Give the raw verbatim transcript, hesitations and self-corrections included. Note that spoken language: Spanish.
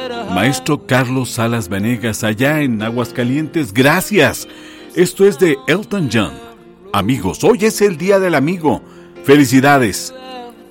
Maestro Carlos Salas Venegas, allá en Aguascalientes, gracias. Esto es de Elton John. Amigos, hoy es el Día del Amigo. Felicidades.